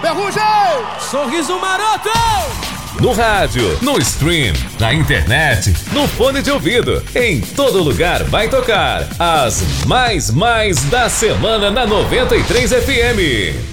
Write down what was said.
Ferrugem! Sorriso maroto! No rádio, no stream, na internet, no fone de ouvido. Em todo lugar vai tocar as mais da semana na 93 FM.